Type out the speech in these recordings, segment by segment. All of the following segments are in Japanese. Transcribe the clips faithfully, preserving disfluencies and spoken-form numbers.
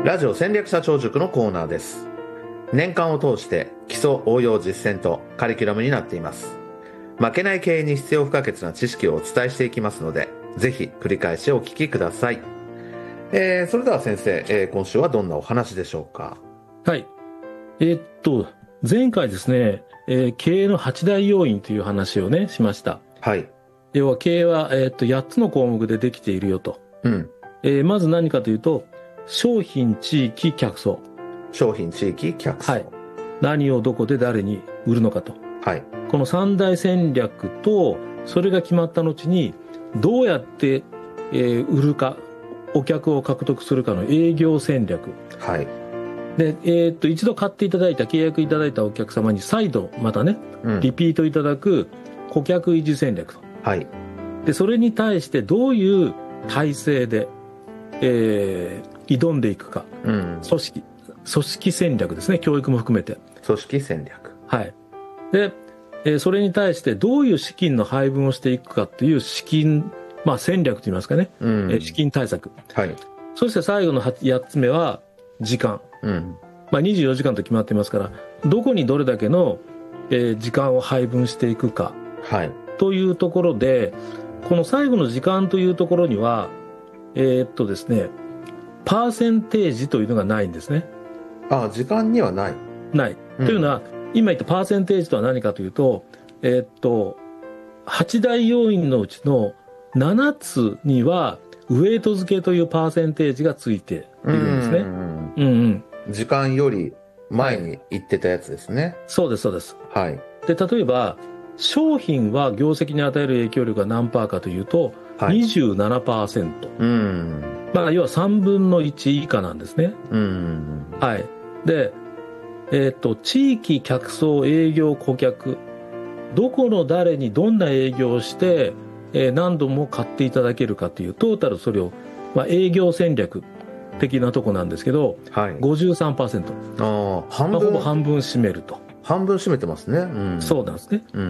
ラジオ戦略社長塾のコーナーです。年間を通して基礎応用実践とカリキュラムになっています。負けない経営に必要不可欠な知識をお伝えしていきますので、ぜひ繰り返しお聞きください。えー、それでは先生、えー、今週はどんなお話でしょうか。 はい。えー、っと、前回ですね、えー、経営のはち大要因という話をね、しました。 はい。 要は経営は、えー、っと、やっつの項目でできているよと。 うん。 えー、まず何かというと、商品、地域、客層。 商品、地域、客層。 はい。何をどこで誰に売るのかと。 はい。 この三大戦略と、それが決まった後に、どうやって、えー、売るか、お客を獲得するかの営業戦略。 はい。 で、えー、っと、一度買っていただいた、契約いただいたお客様に再度、またね、 うん、 リピートいただく顧客維持戦略と。 はい。 で、それに対してどういう体制で、えー、挑んでいくか。 うん。 組織、組織戦略ですね。教育も含めて。 組織戦略。 はい。で、えー、それに対してどういう資金の配分をしていくかという資金、まあ戦略といいますかね。うん、えー、資金対策。 はい。 そして最後のやっつ目は時間。うん。まあにじゅうよじかんと決まっていますから、どこにどれだけの、えー、時間を配分していくか。 はい。 というところで、この最後の時間というところには、えー、っとですね、パーセンテージというのがないんですね。 ああ、時間にはない。 ない。うん、というのは、今言ったパーセンテージとは何かというと、えー、っと、はち大要因のうちのななつには、ウェイト付けというパーセンテージがついているんですね。うんうんうん、 時間より前に言ってたやつですね。はい、 そうです、そうです。 はい。 で、例えば、商品は業績に与える影響力が何パーかというと、はい、にじゅうななパーセント。うん。まあ、要はさんぶんのいち以下なんですね。うん。はい。で、えっと、地域、客層、営業、顧客。どこの誰にどんな営業をして、えー、何度も買っていただけるかという、トータルそれを、まあ、営業戦略的なとこなんですけど、はい、ごじゅうさんパーセント。 ああ、半分。 まあ、ほぼ半分占めると。 半分占めてますね。うん、 そうなんですね。うん、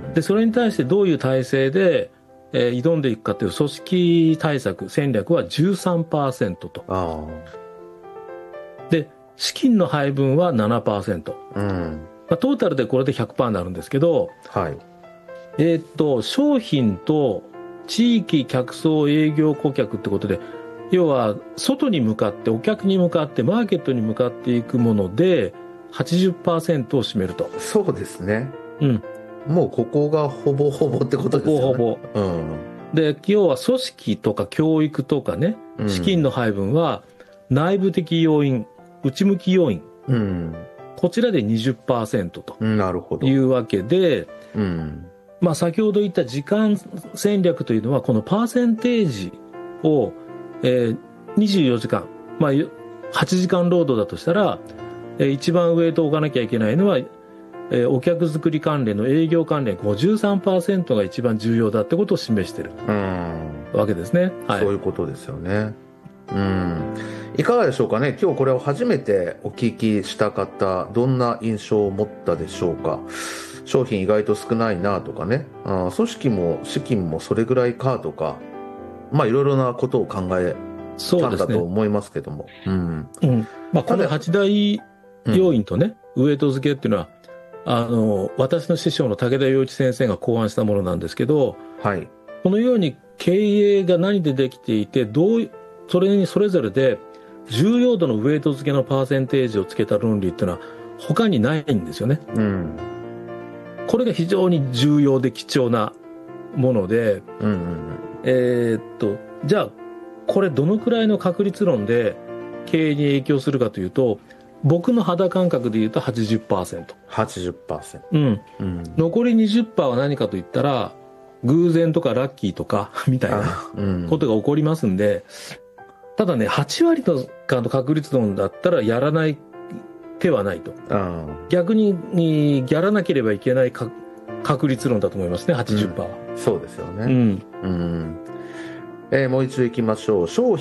で、それに対してどういう体制で、えー、挑んでいくかという組織対策、戦略は じゅうさんパーセント と。あで、資金の配分は ななパーセント。うんまあ、トータルでこれで ひゃくパーセント になるんですけど、はい、えー、っと、商品と地域、客層、営業、顧客ってことで、要は、外に向かって、お客に向かって、マーケットに向かっていくもので、はちじゅっパーセント を占めると。 そうですね。 うん。 もうここがほぼほぼってことですよね。 ほぼほぼ。うん。で、要は組織とか教育とかね、資金の配分は内部的要因、内向き要因。うん。こちらで にじゅっパーセント と。なるほど。いうわけで、うん。まあ先ほど言った時間戦略というのは、このパーセンテージを、えー、にじゅうよじかん、まあはちじかん労働だとしたら、一番上と置かなきゃいけないのは、えー、お客作り関連の営業関連 ごじゅうさんパーセント が一番重要だってことを示しているわけですね。 はい、そういうことですよね。うん。いかがでしょうかね。今日これを初めてお聞きした方、どんな印象を持ったでしょうか。商品意外と少ないなとかね。あ、組織も資金もそれぐらいかとか、まあいろいろなことを考えたんだと思いますけども。う, ね、うん。 うん。まあこのはち大要因とね、うん、ウェイト付けっていうのは、あの、私の師匠の武田洋一先生が考案したものなんですけど、はい。このように経営が何でできていて、どう、それにそれぞれで重要度のウェイト付けのパーセンテージをつけた論理っていうのは他にないんですよね。うん。これが非常に重要で貴重なもので、うんうんうん、えー、っと、じゃあ、これどのくらいの確率論で経営に影響するかというと、僕の肌感覚で言うと はちじゅっパーセント。 はちじゅっパーセント。 うん。うん、残り にじゅっパーセント は何かと言ったら、偶然とかラッキーとか、みたいなことが起こりますんで、うん、ただね、はち割の確率論だったらやらない手はないと。逆に、やらなければいけないか確率論だと思いますね、はちじゅっパーセント は。 うん、そうですよね。うん。うん、えー、もう一度行きましょう。商品